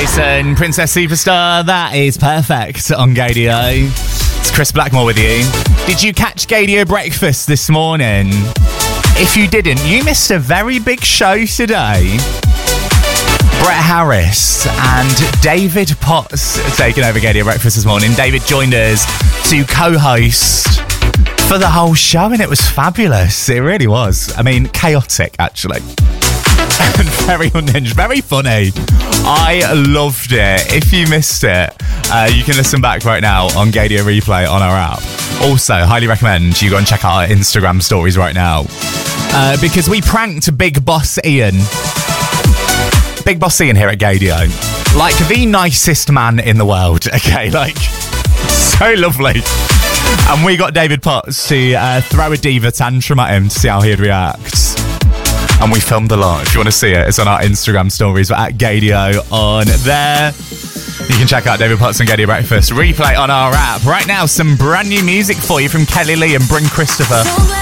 Jason, Princess Superstar, that is perfect on Gadio. It's Chris Blackmore with you. Did you catch Gadio Breakfast this morning? If you didn't, you missed a very big show today. Brett Harris and David Potts taking over Gadio Breakfast this morning. David joined us to co-host for the whole show, and it was fabulous. It really was. I mean, chaotic, actually. And very unhinged, very funny. I loved it. If you missed it, you can listen back right now on Gadio Replay on our app. Also, highly recommend you go and check out our Instagram stories right now. Because we pranked Big Boss Ian. Big Boss Ian here at Gadio. Like the nicest man in the world, okay? Like, so lovely. And we got David Potts to throw a diva tantrum at him to see how he'd react. And we filmed a lot. If you want to see it, it's on our Instagram stories. We're at Gadio on there. You can check out David Potts and Gadio Breakfast. Replay on our app. Right now, some brand new music for you from Kelly Lee and Bryn Christopher.